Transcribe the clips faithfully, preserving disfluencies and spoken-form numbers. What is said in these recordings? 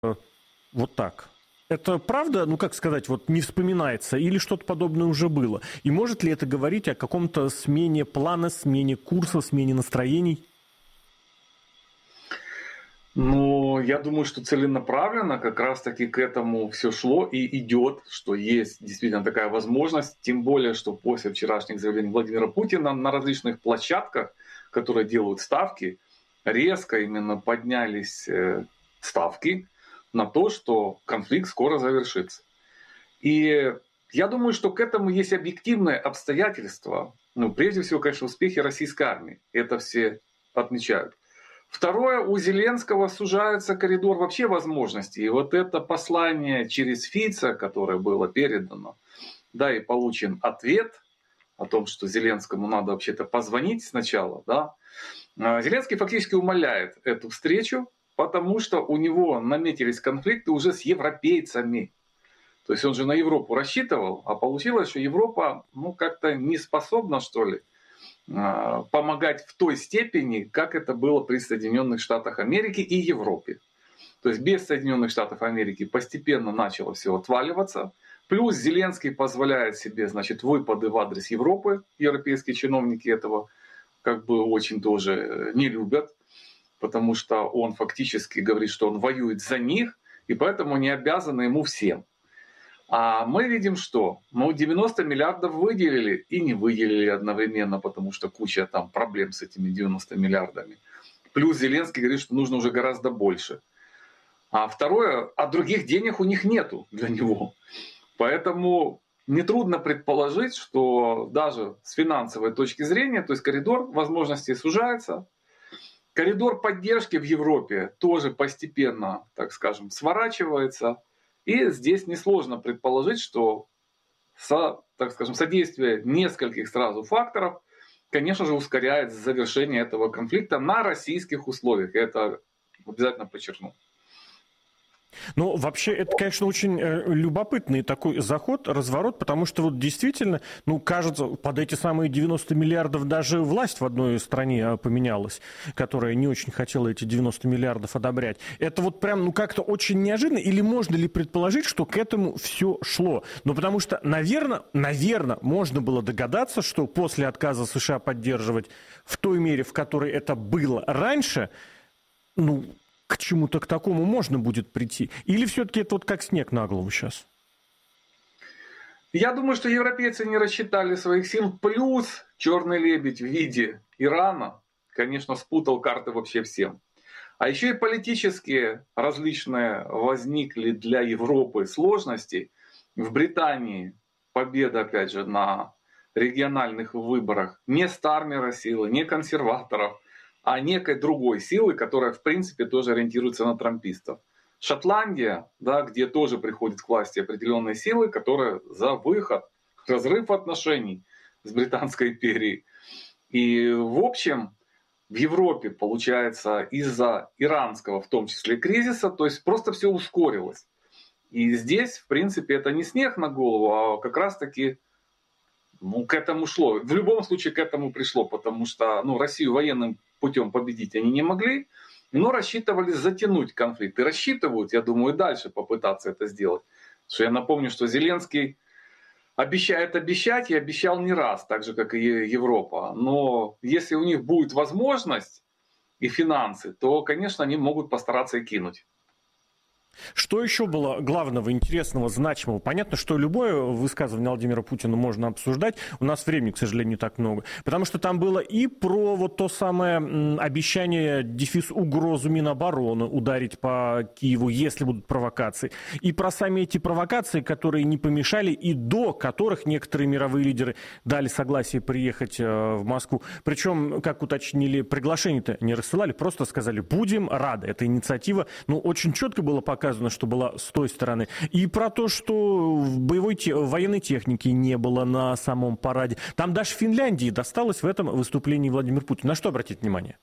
вот так. Это правда, ну как сказать, вот не вспоминается или что-то подобное уже было? И может ли это говорить о каком-то смене плана, смене курса, смене настроений? Ну, я думаю, что целенаправленно как раз-таки к этому все шло и идет, что есть действительно такая возможность. Тем более, что после вчерашних заявлений Владимира Путина на различных площадках, которые делают ставки, резко именно поднялись ставки на то, что конфликт скоро завершится. И я думаю, что к этому есть объективные обстоятельства. Ну, прежде всего, конечно, успехи российской армии. Это все отмечают. Второе, у Зеленского сужается коридор вообще возможностей. И вот это послание через Фица, которое было передано, да, и получен ответ о том, что Зеленскому надо вообще-то позвонить сначала, да. Зеленский фактически умаляет эту встречу, потому что у него наметились конфликты уже с европейцами. То есть он же на Европу рассчитывал, а получилось, что Европа, ну, как-то не способна, что ли, помогать в той степени, как это было при Соединенных Штатах Америки и Европе. То есть без Соединенных Штатов Америки постепенно начало все отваливаться. Плюс Зеленский позволяет себе, значит, выпады в адрес Европы. Европейские чиновники этого как бы очень тоже не любят, потому что он фактически говорит, что он воюет за них, и поэтому они обязаны ему всем. А мы видим, что ну, девяносто миллиардов выделили и не выделили одновременно, потому что куча там проблем с этими девяноста миллиардами. Плюс Зеленский говорит, что нужно уже гораздо больше. А второе, а других денег у них нету для него. Поэтому нетрудно предположить, что даже с финансовой точки зрения, то есть коридор возможностей сужается. Коридор поддержки в Европе тоже постепенно, так скажем, сворачивается. И здесь несложно предположить, что со, так скажем, содействие нескольких сразу факторов, конечно же, ускоряет завершение этого конфликта на российских условиях. Это обязательно подчеркну. Ну, вообще, это, конечно, очень э, любопытный такой заход, разворот, потому что вот действительно, ну, кажется, под эти самые девяносто миллиардов даже власть в одной стране поменялась, которая не очень хотела эти девяносто миллиардов одобрять. Это вот прям, ну, как-то очень неожиданно, или можно ли предположить, что к этому все шло? Ну, потому что, наверное, наверное, можно было догадаться, что после отказа США поддерживать в той мере, в которой это было раньше, ну, к чему-то к такому можно будет прийти? Или все-таки это вот как снег на голову сейчас? Я думаю, что европейцы не рассчитали своих сил. Плюс черный лебедь в виде Ирана, конечно, спутал карты вообще всем. А еще и политические различные возникли для Европы сложности. В Британии победа, опять же, на региональных выборах не Стармера силы, не консерваторов, а некой другой силы, которая, в принципе, тоже ориентируется на трампистов. Шотландия, да, где тоже приходят к власти определенные силы, которые за выход, разрыв отношений с Британской империей. И, в общем, в Европе, получается, из-за иранского, в том числе, кризиса, то есть просто все ускорилось. И здесь, в принципе, это не снег на голову, а как раз-таки ну, к этому шло. В любом случае к этому пришло, потому что ну, Россию военным путем победить они не могли, но рассчитывали затянуть конфликт. И рассчитывают, я думаю, дальше попытаться это сделать. Потому что я напомню, что Зеленский обещает обещать и обещал не раз, так же, как и Европа. Но если у них будет возможность и финансы, то, конечно, они могут постараться и кинуть. Что еще было главного, интересного, значимого? Понятно, что любое высказывание Владимира Путина можно обсуждать. У нас времени, к сожалению, не так много. Потому что там было и про вот то самое обещание, дефис, угрозу Минобороны ударить по Киеву, если будут провокации. И про сами эти провокации, которые не помешали, и до которых некоторые мировые лидеры дали согласие приехать в Москву. Причем, как уточнили, приглашение-то не рассылали, просто сказали, будем рады. Эта инициатива, ну, очень четко было показано, Показано, что было с той стороны. И про то, что боевой те, военной техники не было на самом параде. Там даже Финляндии досталось в этом выступлении Владимир Путин. На что обратить внимание?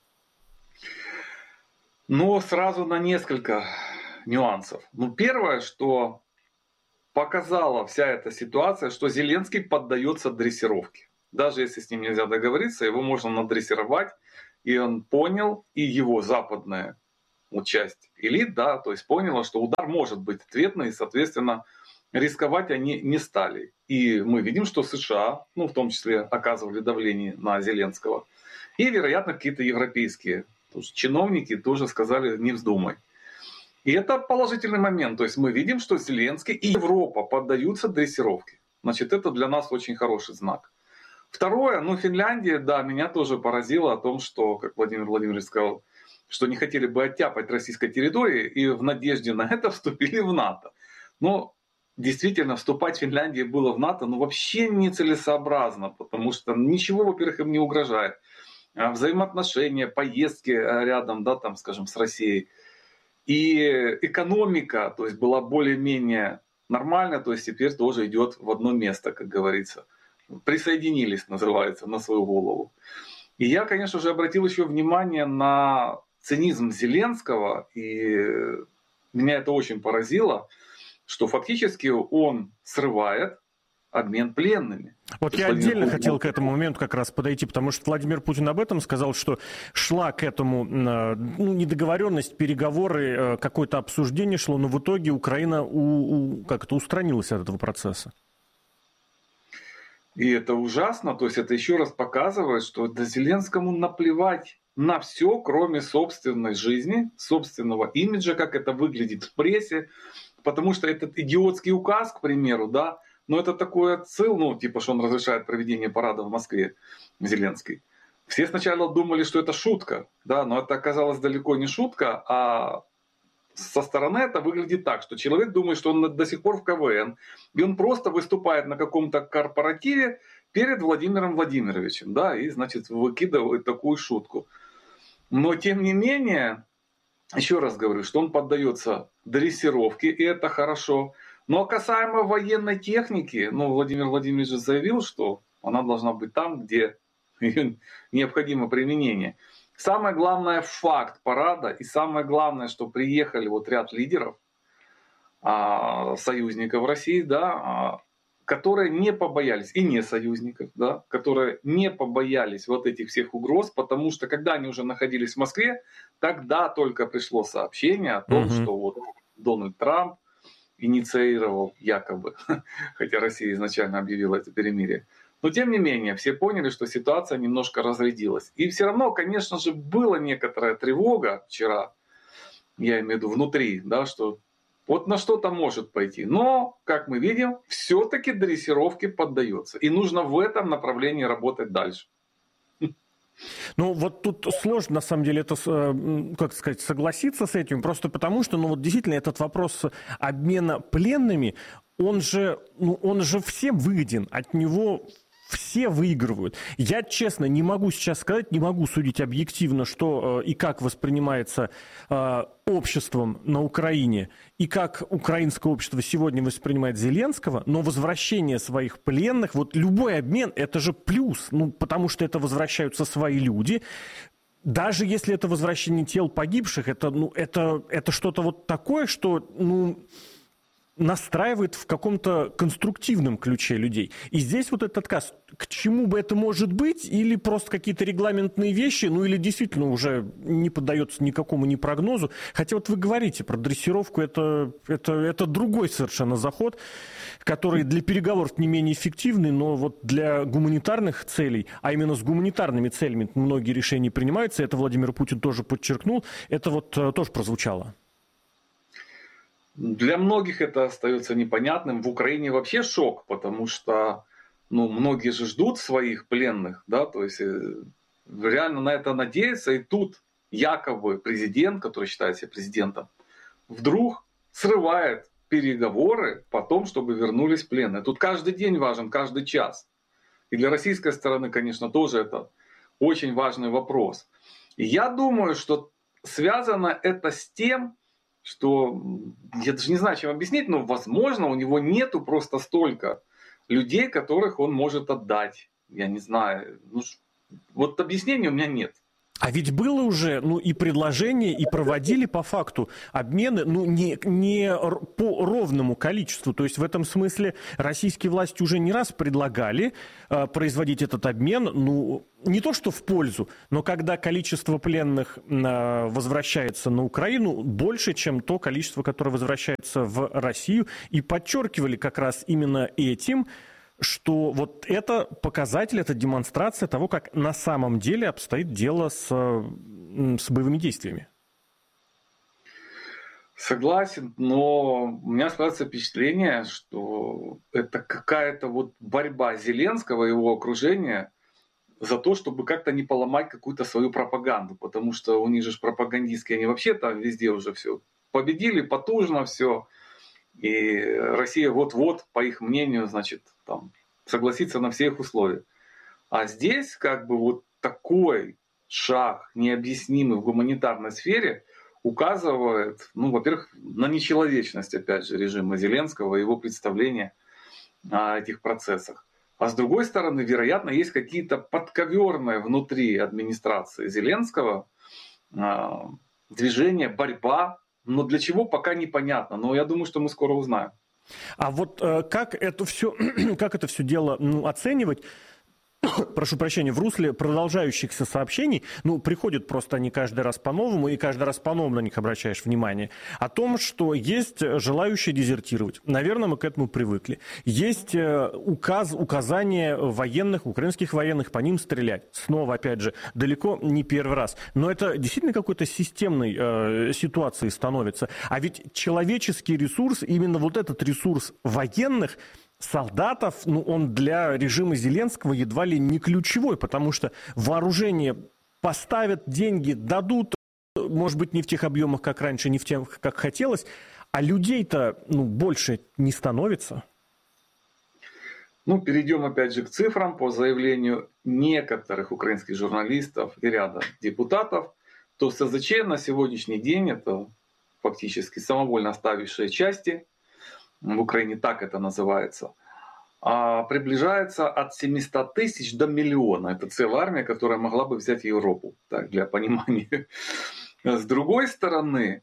Ну, сразу на несколько нюансов. Ну, первое, что показала вся эта ситуация, что Зеленский поддается дрессировке. Даже если с ним нельзя договориться, его можно надрессировать. И он понял, и его западные вот часть элит, да, то есть поняла, что удар может быть ответный, и, соответственно, рисковать они не стали. И мы видим, что США, ну, в том числе, оказывали давление на Зеленского. И, вероятно, какие-то европейские чиновники тоже сказали: не вздумай. И это положительный момент. То есть мы видим, что Зеленский и Европа поддаются дрессировке. Значит, это для нас очень хороший знак. Второе, ну, Финляндия, да, меня тоже поразило о том, что, как Владимир Владимирович сказал, что не хотели бы оттяпать российской территории и в надежде на это вступили в НАТО. Но действительно, вступать в Финляндии было в НАТО, ну, вообще нецелесообразно, потому что ничего, во-первых, им не угрожает. Взаимоотношения, поездки рядом, да, там, скажем, с Россией. И экономика, то есть, была более-менее нормальная, то есть теперь тоже идет в одно место, как говорится. Присоединились, называется, на свою голову. И я, конечно же, обратил еще внимание на цинизм Зеленского, и меня это очень поразило, что фактически он срывает обмен пленными. Вот я отдельно Путин... хотел к этому моменту как раз подойти, потому что Владимир Путин об этом сказал, что шла к этому ну, недоговоренность, переговоры, какое-то обсуждение шло, но в итоге Украина у, у, как-то устранилась от этого процесса. И это ужасно, то есть это еще раз показывает, что да, Зеленскому наплевать на все, кроме собственной жизни, собственного имиджа, как это выглядит в прессе, потому что этот идиотский указ, к примеру, да, но это такой отсыл, ну, типа, что он разрешает проведение парада в Москве, Зеленский. Все сначала думали, что это шутка, да, но это оказалось далеко не шутка, а со стороны это выглядит так, что человек думает, что он до сих пор в ка вэ эн, и он просто выступает на каком-то корпоративе перед Владимиром Владимировичем, да, и, значит, выкидывает такую шутку. Но, тем не менее, еще раз говорю, что он поддается дрессировке, и это хорошо. Но касаемо военной техники, ну, Владимир Владимирович заявил, что она должна быть там, где необходимо применение. Самое главное факт парада, и самое главное, что приехали вот ряд лидеров, а, союзников России, да, а, которые не побоялись, и не союзников, да, которые не побоялись вот этих всех угроз, потому что когда они уже находились в Москве, тогда только пришло сообщение о том, mm-hmm. что вот Дональд Трамп инициировал якобы, хотя Россия изначально объявила это перемирие. Но тем не менее, все поняли, что ситуация немножко разрядилась. И все равно, конечно же, была некоторая тревога вчера, я имею в виду внутри, да, что вот на что-то может пойти. Но, как мы видим, все-таки дрессировке поддается. И нужно в этом направлении работать дальше. Ну, вот тут сложно, на самом деле, это, как сказать, согласиться с этим, просто потому что, ну, вот действительно, этот вопрос обмена пленными, он же, ну, он же всем выгоден, от него все выигрывают. Я, честно, не могу сейчас сказать, не могу судить объективно, что э, и как воспринимается э, обществом на Украине, и как украинское общество сегодня воспринимает Зеленского, но возвращение своих пленных, вот любой обмен, это же плюс, ну, потому что это возвращаются свои люди. Даже если это возвращение тел погибших, это, ну, это, это что-то вот такое, что, ну, настраивает в каком-то конструктивном ключе людей. И здесь вот этот отказ, к чему бы это может быть, или просто какие-то регламентные вещи, ну или действительно уже не поддается никакому ни прогнозу. Хотя вот вы говорите про дрессировку, это, это, это другой совершенно заход, который для переговоров не менее эффективный, но вот для гуманитарных целей, а именно с гуманитарными целями многие решения принимаются, это Владимир Путин тоже подчеркнул, это вот тоже прозвучало. Для многих это остается непонятным. В Украине вообще шок, потому что ну, многие же ждут своих пленных, да, то есть реально на это надеются. И тут якобы президент, который считает себя президентом, вдруг срывает переговоры по тому, чтобы вернулись пленные. Тут каждый день важен, каждый час. И для российской стороны, конечно, тоже это очень важный вопрос. И я думаю, что связано это с тем, что, я даже не знаю, чем объяснить, но, возможно, у него нету просто столько людей, которых он может отдать. Я не знаю. Ну, вот объяснения у меня нет. А ведь было уже, ну, и предложение, и проводили по факту обмены, ну, не, не по ровному количеству. То есть в этом смысле российские власти уже не раз предлагали э, производить этот обмен, ну, не то что в пользу, но когда количество пленных э, возвращается на Украину больше, чем то количество, которое возвращается в Россию, и подчеркивали как раз именно этим, что вот это показатель, это демонстрация того, как на самом деле обстоит дело с, с боевыми действиями. Согласен, но у меня складывается впечатление, что это какая-то вот борьба Зеленского и его окружения за то, чтобы как-то не поломать какую-то свою пропаганду, потому что у них же пропагандистские, они вообще там везде уже все победили, потужно все. И Россия вот-вот, по их мнению, значит, там, согласится на все их условия. А здесь как бы вот такой шаг, необъяснимый в гуманитарной сфере, указывает, ну, во-первых, на нечеловечность, опять же, режима Зеленского и его представления о этих процессах. А с другой стороны, вероятно, есть какие-то подковерные внутри администрации Зеленского движения, борьба. Но для чего, пока непонятно. Но я думаю, что мы скоро узнаем. А вот э, как это все, как это все дело ну, оценивать? Прошу прощения, в русле продолжающихся сообщений, ну, приходят просто они каждый раз по-новому, и каждый раз по-новому на них обращаешь внимание, о том, что есть желающие дезертировать. Наверное, мы к этому привыкли. Есть указ, указание военных, украинских военных по ним стрелять. Снова, опять же, далеко не первый раз. Но это действительно какой-то системной э, ситуацией становится. А ведь человеческий ресурс, именно вот этот ресурс военных, солдатов, ну, он для режима Зеленского едва ли не ключевой, потому что вооружение поставят, деньги дадут, может быть, не в тех объемах, как раньше, не в тех, как хотелось, а людей-то ну, больше не становится. Ну, перейдем опять же к цифрам. По заявлению некоторых украинских журналистов и ряда депутатов, то СЗЧ на сегодняшний день, это фактически самовольно оставившие части, в Украине так это называется, приближается от семисот тысяч до миллиона. Это целая армия, которая могла бы взять Европу, так, для понимания. С другой стороны,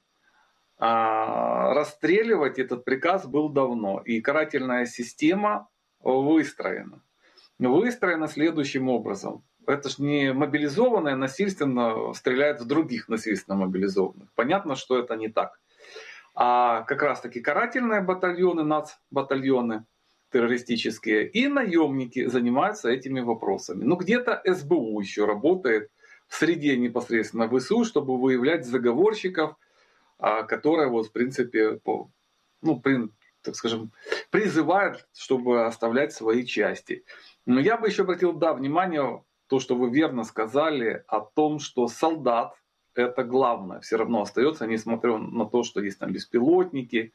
расстреливать этот приказ был давно, и карательная система выстроена. Выстроена следующим образом. Это же не мобилизованные насильственно стреляют в других насильственно мобилизованных. Понятно, что это не так. А как раз таки карательные батальоны, нацбатальоны террористические и наемники занимаются этими вопросами. Ну где-то СБУ еще работает в среде непосредственно ВСУ, чтобы выявлять заговорщиков, которые вот в принципе, ну, так скажем, призывают, чтобы оставлять свои части. Но я бы еще обратил, да, внимание, то, что вы верно сказали о том, что солдат, это главное, все равно остается, несмотря на то, что есть там беспилотники,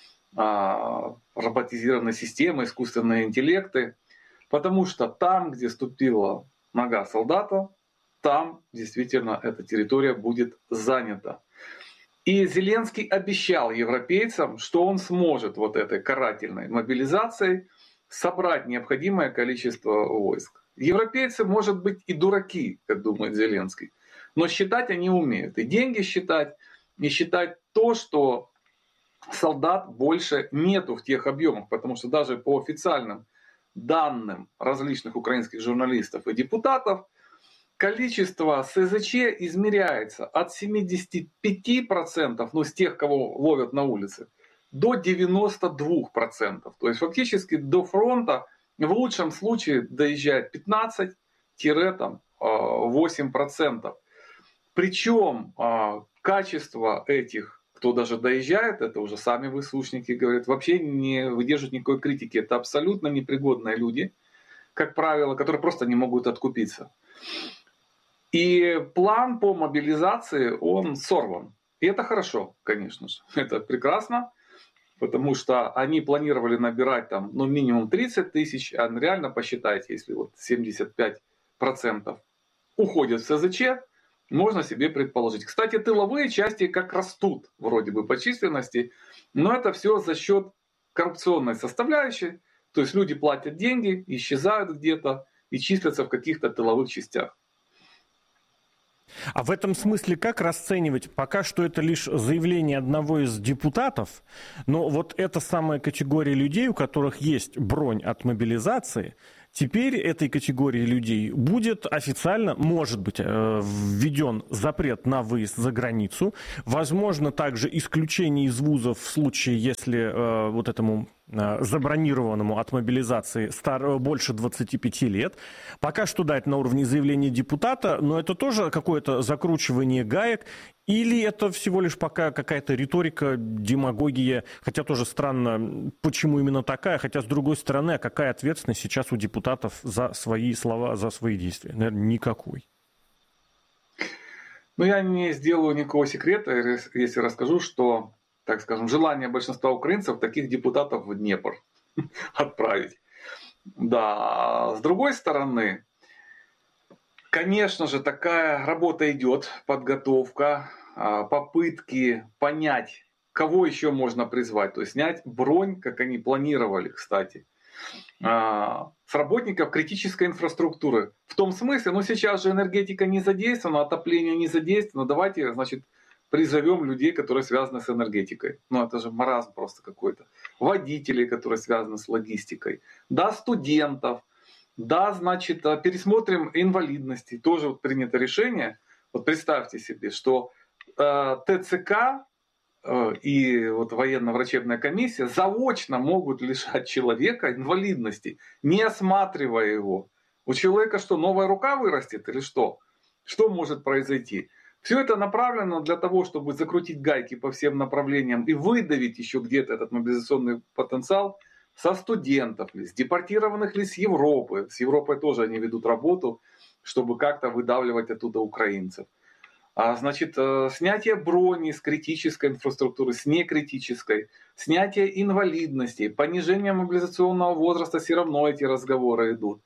роботизированные системы, искусственные интеллекты. Потому что там, где ступила нога солдата, там действительно эта территория будет занята. И Зеленский обещал европейцам, что он сможет вот этой карательной мобилизацией собрать необходимое количество войск. Европейцы, может быть, и дураки, как думает Зеленский. Но считать они умеют. И деньги считать, и считать то, что солдат больше нету в тех объемах. Потому что даже по официальным данным различных украинских журналистов и депутатов, количество СЗЧ измеряется от семидесяти пяти процентов, ну, с тех, кого ловят на улице, до девяноста двух процентов. То есть фактически до фронта в лучшем случае доезжает пятнадцать-восемь процентов. Причем качество этих, кто даже доезжает, это уже сами ВСУшники говорят, вообще не выдерживают никакой критики. Это абсолютно непригодные люди, как правило, которые просто не могут откупиться. И план по мобилизации, он сорван. И это хорошо, конечно же. Это прекрасно, потому что они планировали набирать там, ну, минимум тридцать тысяч, а реально посчитайте, если вот семьдесят пять процентов уходят в СЗЧ, можно себе предположить. Кстати, тыловые части как растут вроде бы по численности, но это все за счет коррупционной составляющей. То есть люди платят деньги, исчезают где-то и числятся в каких-то тыловых частях. А в этом смысле как расценивать? Пока что это лишь заявление одного из депутатов, но вот эта самая категория людей, у которых есть бронь от мобилизации, теперь этой категории людей будет официально, может быть, введен запрет на выезд за границу. Возможно, также исключение из вузов в случае, если вот этому забронированному от мобилизации стар, больше двадцати пяти лет. Пока что, да, это на уровне заявления депутата, но это тоже какое-то закручивание гаек, или это всего лишь пока какая-то риторика, демагогия, хотя тоже странно, почему именно такая, хотя с другой стороны, а какая ответственность сейчас у депутатов за свои слова, за свои действия? Наверное, никакой. Ну, я не сделаю никакого секрета, если расскажу, что, так скажем, желание большинства украинцев таких депутатов в Днепр отправить. Да, с другой стороны, конечно же, такая работа идет, подготовка, попытки понять, кого еще можно призвать, то есть снять бронь, как они планировали, кстати, с работников критической инфраструктуры. В том смысле, ну сейчас же энергетика не задействована, отопление не задействовано, давайте, значит, призовем людей, которые связаны с энергетикой. Ну это же маразм просто какой-то. Водителей, которые связаны с логистикой. Да, студентов. Да, значит, пересмотрим инвалидности. Тоже вот принято решение. Вот представьте себе, что э, ТЦК э, и вот военно-врачебная комиссия заочно могут лишать человека инвалидности, не осматривая его. У человека что, новая рука вырастет или что? Что может произойти? Все это направлено для того, чтобы закрутить гайки по всем направлениям и выдавить еще где-то этот мобилизационный потенциал со студентов ли, с депортированных ли с Европы. С Европой тоже они ведут работу, чтобы как-то выдавливать оттуда украинцев. А, значит, снятие брони с критической инфраструктуры, с некритической, снятие инвалидности, понижение мобилизационного возраста, все равно эти разговоры идут.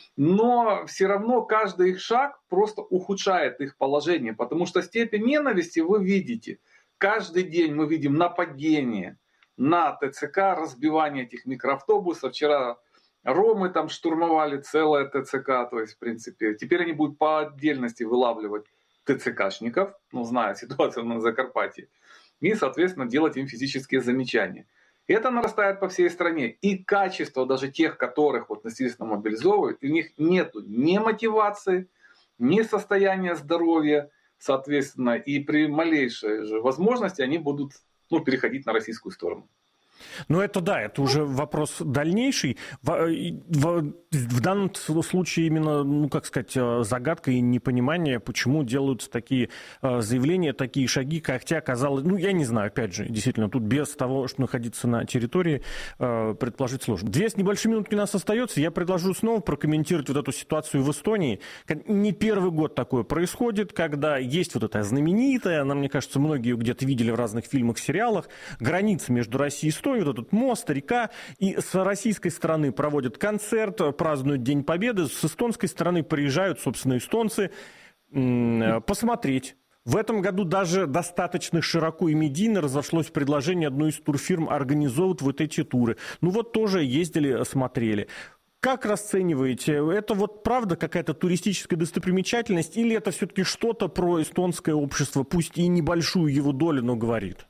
Но все равно каждый их шаг просто ухудшает их положение, потому что степень ненависти вы видите. Каждый день мы видим нападение на ТЦК, разбивание этих микроавтобусов. Вчера ромы там штурмовали целое ТЦК, то есть в принципе теперь они будут по отдельности вылавливать ТЦКшников, ну зная ситуацию на Закарпатье, и соответственно делать им физические замечания. Это нарастает по всей стране. И качество даже тех, которых вот насильственно мобилизовывают, у них нет ни мотивации, ни состояния здоровья, соответственно, и при малейшей же возможности они будут ну, переходить на российскую сторону. Ну, это да, это уже вопрос дальнейший. В, в, в данном случае именно, ну, как сказать, загадка и непонимание, почему делаются такие заявления, такие шаги, хотя оказалось, ну, я не знаю, опять же, действительно, тут без того, что находиться на территории, предположить сложно. Две с небольшой минутки у нас остается, я предложу снова прокомментировать вот эту ситуацию в Эстонии. Не первый год такое происходит, когда есть вот эта знаменитая, она, мне кажется, многие где-то видели в разных фильмах, сериалах, граница между Россией и Эстонией, вот этот мост, река, и с российской стороны проводят концерт, празднуют День Победы, с эстонской стороны приезжают, собственно, эстонцы посмотреть. В этом году даже достаточно широко и медийно разошлось предложение одной из турфирм организовывать вот эти туры. Ну вот тоже ездили, смотрели. Как расцениваете, это вот правда какая-то туристическая достопримечательность или это все-таки что-то про эстонское общество, пусть и небольшую его долю, но говорит?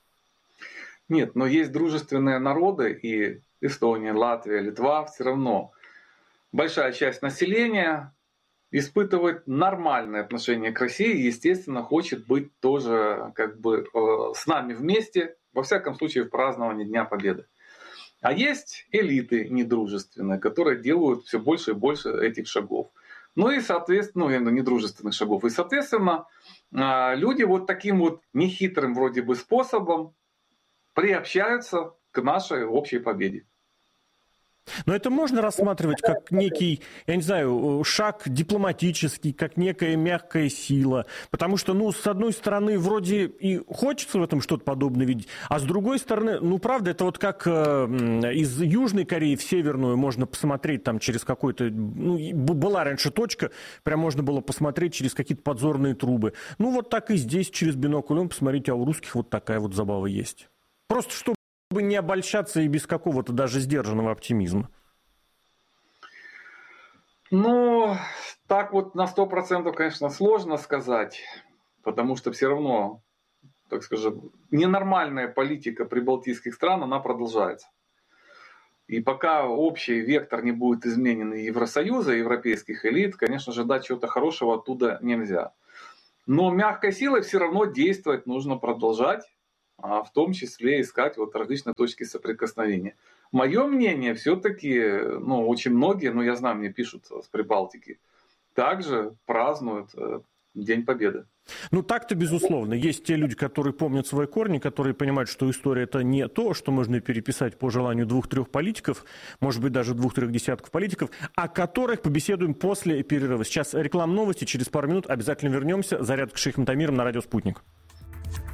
Нет, но есть дружественные народы, и Эстония, Латвия, Литва, все равно большая часть населения испытывает нормальное отношение к России и, естественно, хочет быть тоже как бы с нами вместе, во всяком случае в праздновании Дня Победы. А есть элиты недружественные, которые делают все больше и больше этих шагов. Ну и, соответственно, ну, недружественных шагов. И, соответственно, люди вот таким вот нехитрым вроде бы способом приобщаются к нашей общей победе. Но это можно рассматривать как некий, я не знаю, шаг дипломатический, как некая мягкая сила. Потому что, ну, с одной стороны, вроде и хочется в этом что-то подобное видеть, а с другой стороны, ну, правда, это вот как э, из Южной Кореи в Северную можно посмотреть там через какой-то... Ну, была раньше точка, прям можно было посмотреть через какие-то подзорные трубы. Ну, вот так и здесь через бинокль. Ну, посмотрите, а у русских вот такая вот забава есть. Просто чтобы не обольщаться и без какого-то даже сдержанного оптимизма. Ну, так вот на сто процентов, конечно, сложно сказать, потому что все равно, так скажем, ненормальная политика прибалтийских стран, она продолжается. И пока общий вектор не будет изменен и Евросоюза, и европейских элит, конечно же, ждать чего-то хорошего оттуда нельзя. Но мягкой силой все равно действовать нужно продолжать, а в том числе искать вот различные точки соприкосновения. Мое мнение, все-таки, ну, очень многие, ну, я знаю, мне пишут с Прибалтики, также празднуют День Победы. Ну, так-то, безусловно. Есть те люди, которые помнят свои корни, которые понимают, что история – это не то, что можно переписать по желанию двух-трех политиков, может быть, даже двух-трех десятков политиков, о которых побеседуем после перерыва. Сейчас реклама, новости, через пару минут обязательно вернемся. Зарядка с Шейхом Тамиром на радио «Спутник».